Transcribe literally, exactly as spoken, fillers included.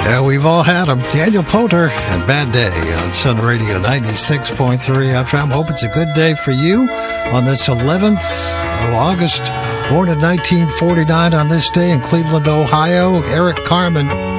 Yeah, we've all had them. Daniel Potter and Bad Day on Sun Radio ninety-six point three F M. Hope it's a good day for you on this eleventh of August. Born in nineteen forty-nine on this day in Cleveland, Ohio, Eric Carmen